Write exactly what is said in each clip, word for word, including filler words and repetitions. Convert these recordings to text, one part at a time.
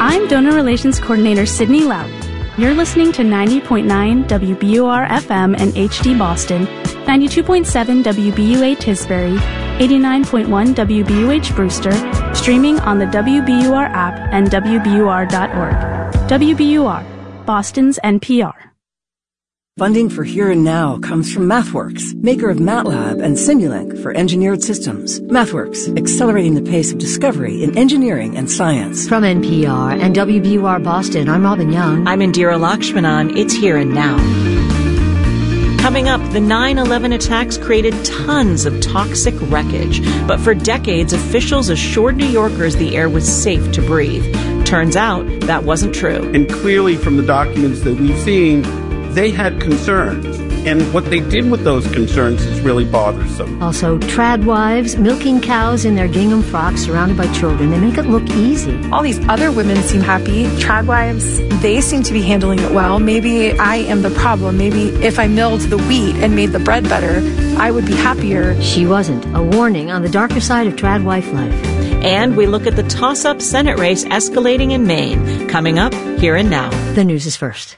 I'm Donor Relations Coordinator Sydney Lout. You're listening to ninety point nine W B U R F M and H D Boston, ninety-two point seven W B U A Tisbury, eighty-nine point one W B U H Brewster, streaming on the W B U R app and W B U R dot org. W B U R, Boston's N P R. Funding for Here and Now comes from MathWorks, maker of MATLAB and Simulink for engineered systems. MathWorks, accelerating the pace of discovery in engineering and science. From N P R and W B U R Boston, I'm Robin Young. I'm Indira Lakshmanan. It's Here and Now. Coming up, the nine eleven attacks created tons of toxic wreckage. But for decades, officials assured New Yorkers the air was safe to breathe. Turns out that wasn't true. And clearly from the documents that we've seen, they had concerns, and what they did with those concerns is really bothersome. Also, trad wives milking cows in their gingham frocks surrounded by children. They make it look easy. All these other women seem happy. Trad wives, they seem to be handling it well. Maybe I am the problem. Maybe if I milled the wheat and made the bread better, I would be happier. She wasn't. A warning on the darker side of trad wife life. And we look at the toss-up Senate race escalating in Maine. Coming up, Here and Now. The news is first.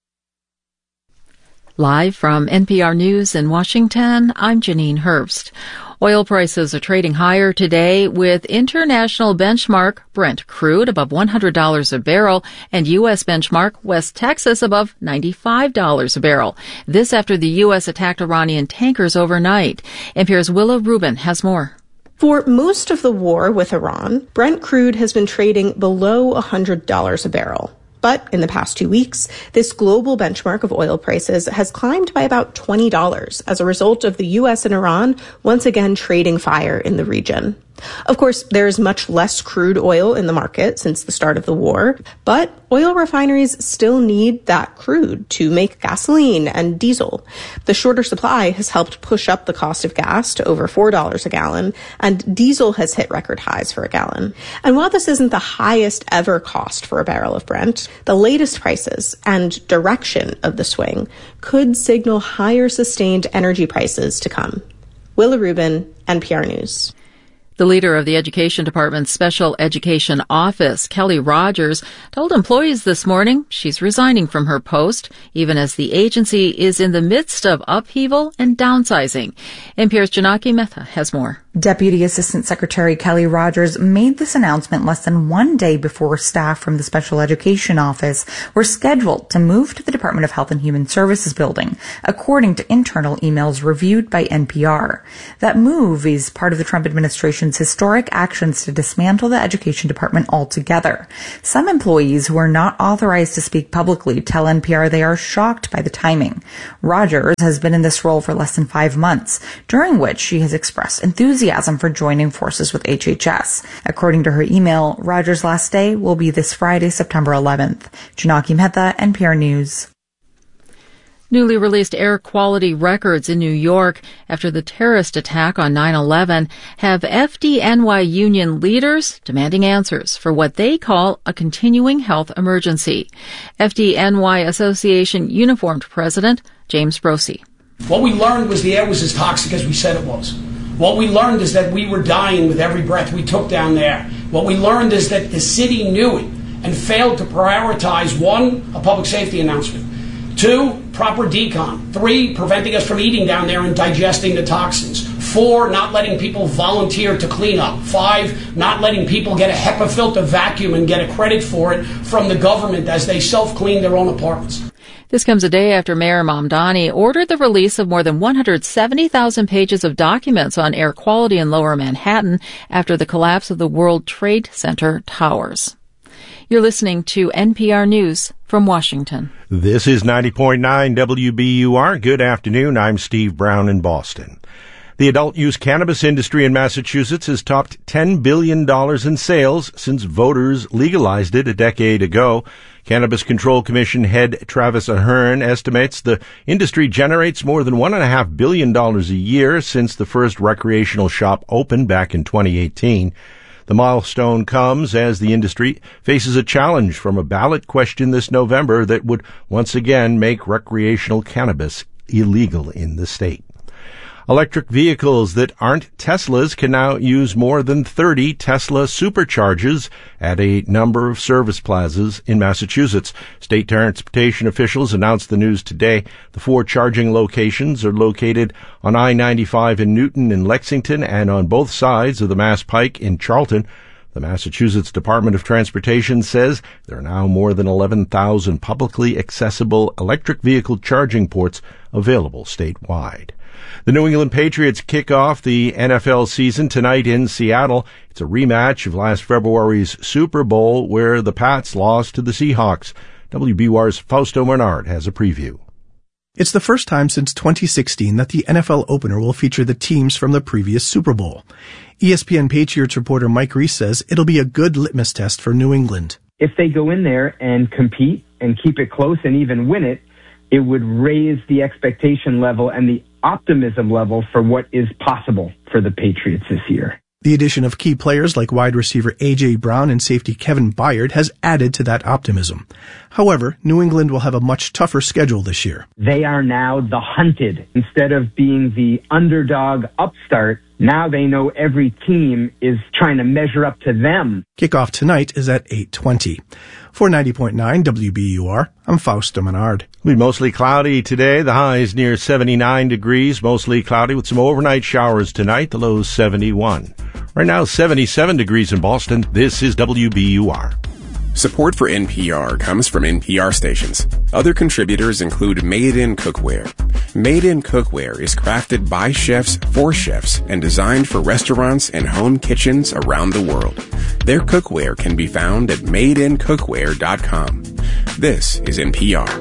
Live from N P R News in Washington, I'm Janine Herbst. Oil prices are trading higher today with international benchmark Brent crude above one hundred dollars a barrel and U S benchmark West Texas above ninety-five dollars a barrel. This after the U S attacked Iranian tankers overnight. N P R's Willa Rubin has more. For most of the war with Iran, Brent crude has been trading below one hundred dollars a barrel. But in the past two weeks, this global benchmark of oil prices has climbed by about twenty dollars as a result of the U S and Iran once again trading fire in the region. Of course, there is much less crude oil in the market since the start of the war, but oil refineries still need that crude to make gasoline and diesel. The shorter supply has helped push up the cost of gas to over four dollars a gallon, and diesel has hit record highs for a gallon. And while this isn't the highest ever cost for a barrel of Brent, the latest prices and direction of the swing could signal higher sustained energy prices to come. Willa Rubin, N P R News. The leader of the Education Department's Special Education Office, Kelly Rogers, told employees this morning she's resigning from her post, even as the agency is in the midst of upheaval and downsizing. N P R's Janaki Mehta has more. Deputy Assistant Secretary Kelly Rogers made this announcement less than one day before staff from the Special Education Office were scheduled to move to the Department of Health and Human Services building, according to internal emails reviewed by N P R. That move is part of the Trump administration's historic actions to dismantle the Education Department altogether. Some employees who are not authorized to speak publicly tell N P R they are shocked by the timing. Rogers has been in this role for less than five months, during which she has expressed enthusiasm for joining forces with H H S. According to her email, Rogers' last day will be this Friday, September eleventh. Janaki Mehta, N P R News. Newly released air quality records in New York after the terrorist attack on nine eleven have F D N Y union leaders demanding answers for what they call a continuing health emergency. F D N Y Association uniformed president James Brosey. What we learned was the air was as toxic as we said it was. What we learned is that we were dying with every breath we took down there. What we learned is that the city knew it and failed to prioritize, one, a public safety announcement, two, proper decon, three, preventing us from eating down there and digesting the toxins, four, not letting people volunteer to clean up, five, not letting people get a HEPA filter vacuum and get a credit for it from the government as they self-clean their own apartments. This comes a day after Mayor Mamdani ordered the release of more than one hundred seventy thousand pages of documents on air quality in Lower Manhattan after the collapse of the World Trade Center towers. You're listening to N P R News from Washington. This is ninety point nine W B U R. Good afternoon. I'm Steve Brown in Boston. The adult-use cannabis industry in Massachusetts has topped ten billion dollars in sales since voters legalized it a decade ago. Cannabis Control Commission head Travis Ahern estimates the industry generates more than one point five billion dollars a year since the first recreational shop opened back in twenty eighteen. The milestone comes as the industry faces a challenge from a ballot question this November that would once again make recreational cannabis illegal in the state. Electric vehicles that aren't Teslas can now use more than thirty Tesla superchargers at a number of service plazas in Massachusetts. State transportation officials announced the news today. The four charging locations are located on I ninety-five in Newton and Lexington and on both sides of the Mass Pike in Charlton. The Massachusetts Department of Transportation says there are now more than eleven thousand publicly accessible electric vehicle charging ports available statewide. The New England Patriots kick off the N F L season tonight in Seattle. It's a rematch of last February's Super Bowl where the Pats lost to the Seahawks. W B U R's Fausto Menard has a preview. It's the first time since twenty sixteen that the N F L opener will feature the teams from the previous Super Bowl. E S P N Patriots reporter Mike Reese says it'll be a good litmus test for New England. If they go in there and compete and keep it close and even win it, it would raise the expectation level and the optimism level for what is possible for the Patriots this year. The addition of key players like wide receiver A J. Brown and safety Kevin Byard has added to that optimism. However, New England will have a much tougher schedule this year. They are now the hunted. Instead of being the underdog upstart, now they know every team is trying to measure up to them. Kickoff tonight is at eight twenty. For ninety point nine W B U R, I'm Fausto Menard. It'll be mostly cloudy today. The high is near seventy-nine degrees. Mostly cloudy with some overnight showers tonight. The low is seventy-one. Right now, seventy-seven degrees in Boston. This is W B U R. Support for N P R comes from N P R stations. Other contributors include Made in Cookware. Made in Cookware is crafted by chefs for chefs and designed for restaurants and home kitchens around the world. Their cookware can be found at made in cookware dot com. This is N P R.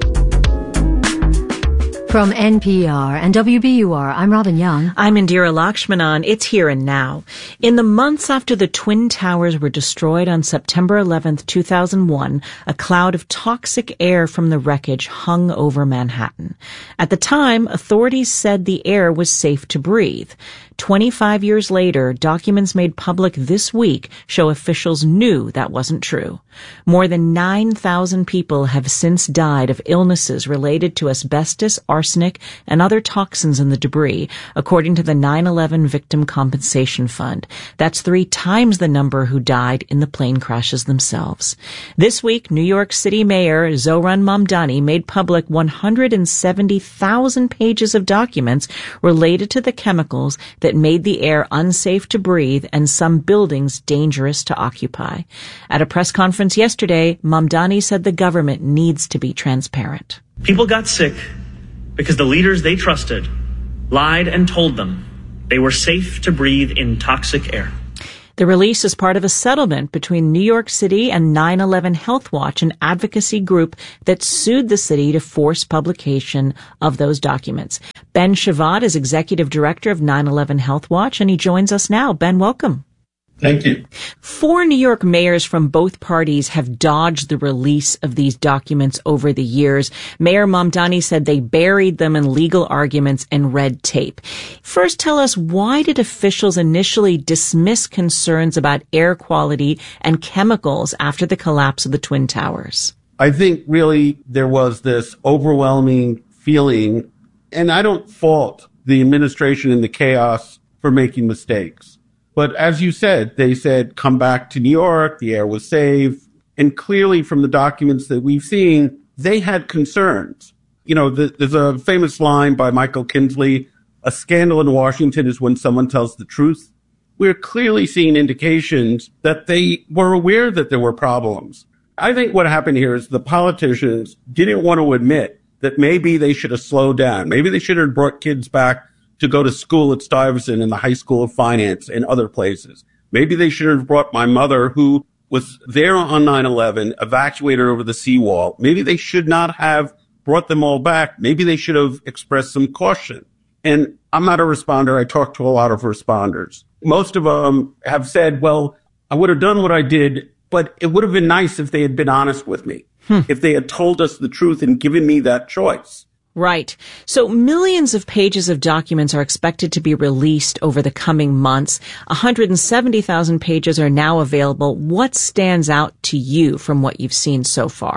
From N P R and W B U R, I'm Robin Young. I'm Indira Lakshmanan. It's Here and Now. In the months after the Twin Towers were destroyed on September eleventh, two thousand one, a cloud of toxic air from the wreckage hung over Manhattan. At the time, authorities said the air was safe to breathe. twenty-five years later, documents made public this week show officials knew that wasn't true. More than nine thousand people have since died of illnesses related to asbestos, arsenic, and other toxins in the debris, according to the nine eleven Victim Compensation Fund. That's three times the number who died in the plane crashes themselves. This week, New York City Mayor Zohran Mamdani made public one hundred seventy thousand pages of documents related to the chemicals that made the air unsafe to breathe and some buildings dangerous to occupy. At a press conference yesterday, Mamdani said the government needs to be transparent. People got sick because the leaders they trusted lied and told them they were safe to breathe in toxic air. The release is part of a settlement between New York City and nine eleven Health Watch, an advocacy group that sued the city to force publication of those documents. Ben Shavvad is executive director of nine eleven Health Watch, and he joins us now. Ben, welcome. Thank you. Four New York mayors from both parties have dodged the release of these documents over the years. Mayor Mamdani said they buried them in legal arguments and red tape. First, tell us, why did officials initially dismiss concerns about air quality and chemicals after the collapse of the Twin Towers? I think really there was this overwhelming feeling, and I don't fault the administration in the chaos for making mistakes. But as you said, they said, come back to New York, the air was safe. And clearly from the documents that we've seen, they had concerns. You know, the, there's a famous line by Michael Kinsley, a scandal in Washington is when someone tells the truth. We're clearly seeing indications that they were aware that there were problems. I think what happened here is the politicians didn't want to admit that maybe they should have slowed down. Maybe they should have brought kids back to go to school at Stuyvesant and the High School of Finance and other places. Maybe they should have brought my mother, who was there on nine eleven, evacuated over the seawall. Maybe they should not have brought them all back. Maybe they should have expressed some caution. And I'm not a responder. I talk to a lot of responders. Most of them have said, well, I would have done what I did, but it would have been nice if they had been honest with me, hmm. if they had told us the truth and given me that choice. Right. So millions of pages of documents are expected to be released over the coming months. one hundred seventy thousand pages are now available. What stands out to you from what you've seen so far?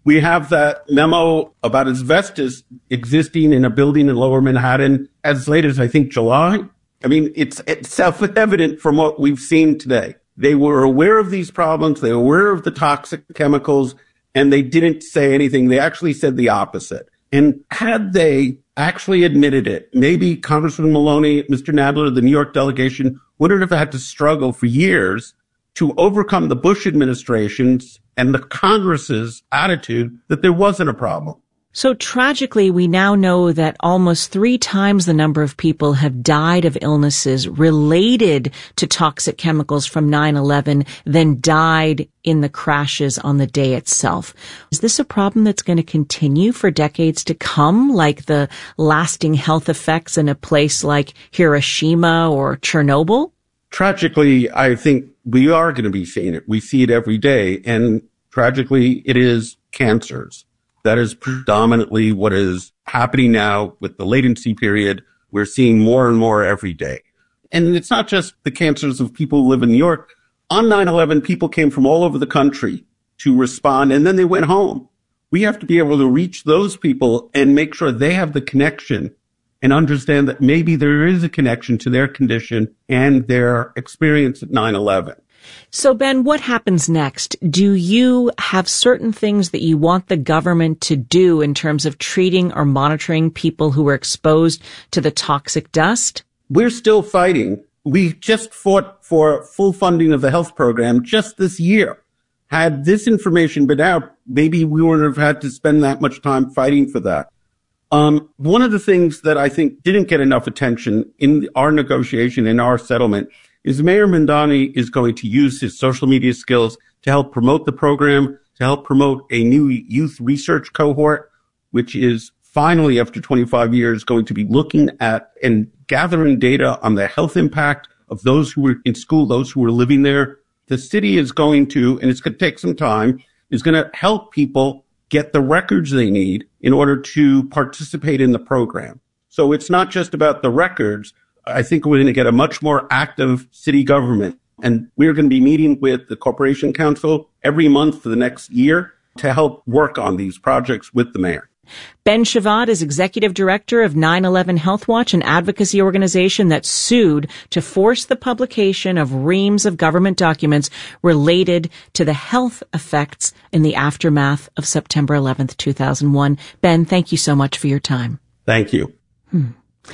We have that memo about asbestos existing in a building in Lower Manhattan as late as, I think, July. I mean, it's, it's self-evident from what we've seen today. They were aware of these problems. They were aware of the toxic chemicals, and they didn't say anything. They actually said the opposite. And had they actually admitted it, maybe Congressman Maloney, Mister Nadler, the New York delegation wouldn't have had to struggle for years to overcome the Bush administration's and the Congress's attitude that there wasn't a problem. So tragically, we now know that almost three times the number of people have died of illnesses related to toxic chemicals from nine eleven than died in the crashes on the day itself. Is this a problem that's going to continue for decades to come, like the lasting health effects in a place like Hiroshima or Chernobyl? Tragically, I think we are going to be seeing it. We see it every day. And tragically, it is cancers. That is predominantly what is happening now with the latency period. We're seeing more and more every day. And it's not just the cancers of people who live in New York. On nine eleven, people came from all over the country to respond, and then they went home. We have to be able to reach those people and make sure they have the connection and understand that maybe there is a connection to their condition and their experience at nine eleven. So, Ben, what happens next? Do you have certain things that you want the government to do in terms of treating or monitoring people who were exposed to the toxic dust? We're still fighting. We just fought for full funding of the health program just this year. Had this information been out, maybe we wouldn't have had to spend that much time fighting for that. Um, one of the things that I think didn't get enough attention in our negotiation, in our settlement, is Mayor Mamdani is going to use his social media skills to help promote the program, to help promote a new youth research cohort, which is finally, after twenty-five years, going to be looking at and gathering data on the health impact of those who were in school, those who were living there. The city is going to, and it's going to take some time, is going to help people get the records they need in order to participate in the program. So it's not just about the records. I think we're going to get a much more active city government. And we're going to be meeting with the Corporation Council every month for the next year to help work on these projects with the mayor. Ben Shavvad is executive director of nine eleven Health Watch, an advocacy organization that sued to force the publication of reams of government documents related to the health effects in the aftermath of September eleventh, two thousand one. Ben, thank you so much for your time. Thank you. Hmm.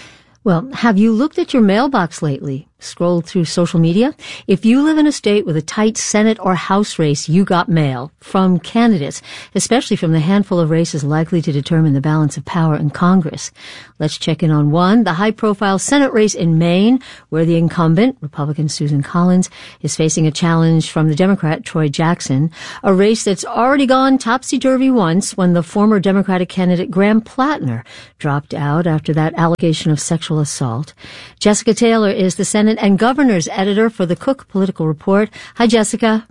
Well, have you looked at your mailbox lately? Scrolled through social media? If you live in a state with a tight Senate or House race, you got mail from candidates, especially from the handful of races likely to determine the balance of power in Congress. Let's check in on one, the high-profile Senate race in Maine, where the incumbent, Republican Susan Collins, is facing a challenge from the Democrat Troy Jackson, a race that's already gone topsy-turvy once when the former Democratic candidate Graham Plattner dropped out after that allegation of sexual assault. Jessica Taylor is the Senate and Governor's editor for the Cook Political Report. Hi, Jessica.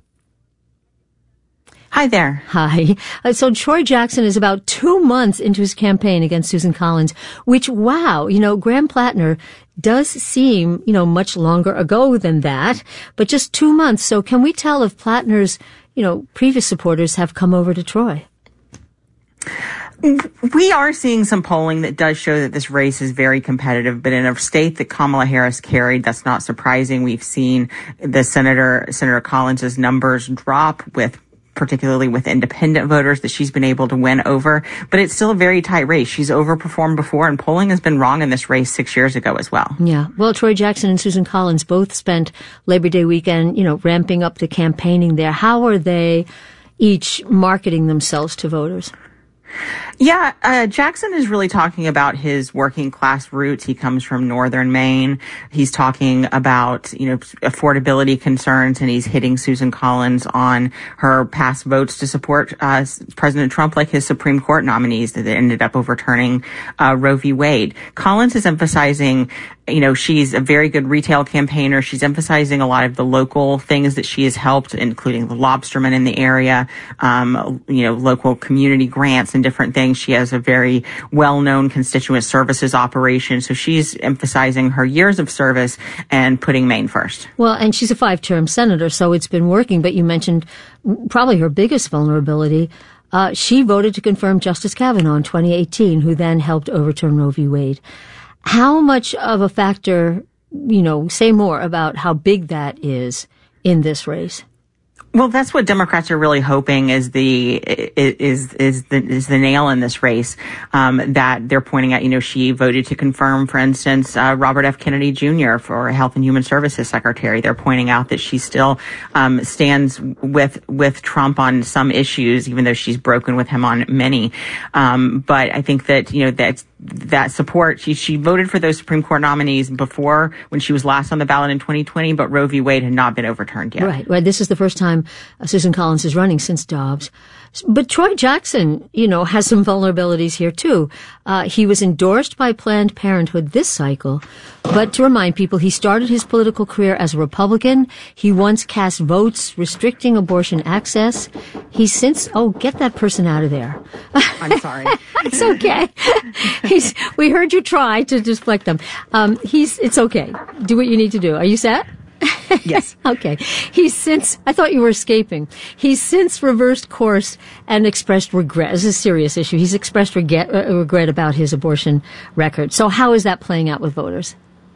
Hi there. Hi. Uh, so Troy Jackson is about two months into his campaign against Susan Collins, which, wow, you know, Graham Plattner does seem, you know, much longer ago than that, but just two months. So can we tell if Plattner's, you know, previous supporters have come over to Troy? We are seeing some polling that does show that this race is very competitive, but in a state that Kamala Harris carried, that's not surprising. We've seen the Senator, Senator Collins's numbers drop with particularly with independent voters that she's been able to win over, but it's still a very tight race. She's overperformed before, and polling has been wrong in this race six years ago as well. Yeah. Well, Troy Jackson and Susan Collins both spent Labor Day weekend, you know, ramping up the campaigning there. How are they each marketing themselves to voters? Yeah, uh, Jackson is really talking about his working class roots. He comes from northern Maine. He's talking about, you know, affordability concerns, and he's hitting Susan Collins on her past votes to support uh, President Trump, like his Supreme Court nominees that ended up overturning uh, Roe v. Wade. Collins is emphasizing, you know, she's a very good retail campaigner. She's emphasizing a lot of the local things that she has helped, including the lobstermen in the area, um, you know, local community grants and different things. She has a very well-known constituent services operation. So she's emphasizing her years of service and putting Maine first. Well, and she's a five-term senator, so it's been working. But you mentioned probably her biggest vulnerability, Uh, she voted to confirm Justice Kavanaugh in twenty eighteen, who then helped overturn Roe v. Wade. How much of a factor, you know, say more about how big that is in this race? Well, that's what Democrats are really hoping is the is is the is the nail in this race. Um, that they're pointing out. You know, she voted to confirm, for instance, uh, Robert F. Kennedy Junior for Health and Human Services Secretary. They're pointing out that she still um, stands with with Trump on some issues, even though she's broken with him on many. Um, but I think that you know that that support. She she voted for those Supreme Court nominees before when she was last on the ballot in twenty twenty, but Roe v. Wade had not been overturned yet. Right. Right. This is the first time Uh, Susan Collins is running since Dobbs. But Troy Jackson, you know, has some vulnerabilities here, too. Uh, he was endorsed by Planned Parenthood this cycle. But to remind people, he started his political career as a Republican. He once cast votes restricting abortion access. He's since, oh, get that person out of there. I'm sorry. It's okay. He's, we heard you try to deflect them. Um, he's, it's okay. Do what you need to do. Are you set? Yes. Okay. He's since, I thought you were escaping. He's since reversed course and expressed regret. This is a serious issue. He's expressed regret, uh, regret about his abortion record. So how is that playing out with voters?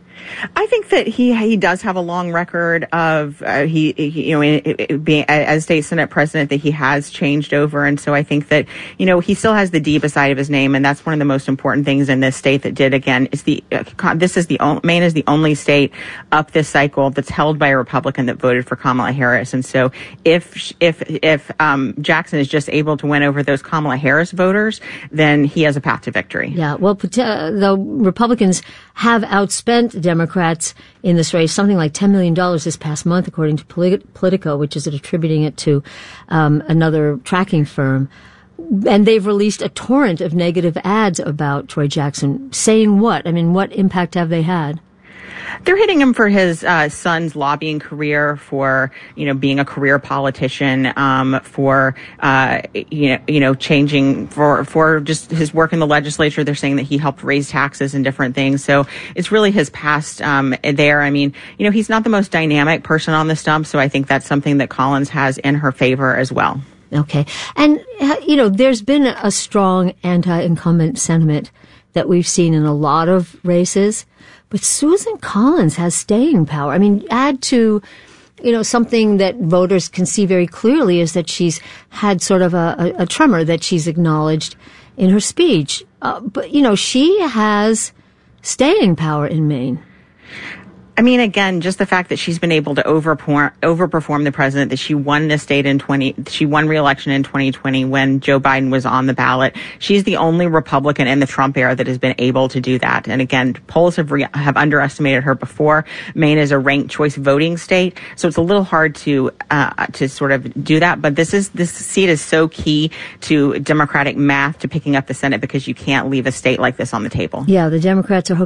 I think that he he does have a long record of uh, he, he you know it, it being as state senate president that he has changed over, and so I think that you know he still has the D beside of his name, and that's one of the most important things in this state that did again is the uh, this is the only, Maine is the only state up this cycle that's held by a Republican that voted for Kamala Harris, and so if if if um, Jackson is just able to win over those Kamala Harris voters, then he has a path to victory. Yeah, well, uh, the Republicans have outspent Democrats in this race, something like ten million dollars this past month, according to Politico, which is attributing it to um, another tracking firm. And they've released a torrent of negative ads about Troy Jackson. Saying what? I mean, what impact have they had? They're hitting him for his uh, son's lobbying career, for you know being a career politician, um, for uh, you know you know changing for for just his work in the legislature. They're saying that he helped raise taxes and different things. So it's really his past um, there. I mean, you know, he's not the most dynamic person on the stump, so I think that's something that Collins has in her favor as well. Okay, and you know, there's been a strong anti-incumbent sentiment that we've seen in a lot of races. But Susan Collins has staying power. I mean, add to, you know, something that voters can see very clearly is that she's had sort of a, a, a tremor that she's acknowledged in her speech. Uh, but, you know, she has staying power in Maine. I mean, again, just the fact that she's been able to overperform, overperform the president, that she won the state in twenty, she won re-election in twenty twenty when Joe Biden was on the ballot. She's the only Republican in the Trump era that has been able to do that. And again, polls have re- have underestimated her before. Maine is a ranked choice voting state, so it's a little hard to uh, to sort of do that. But this is this seat is so key to Democratic math to picking up the Senate because you can't leave a state like this on the table. Yeah, the Democrats are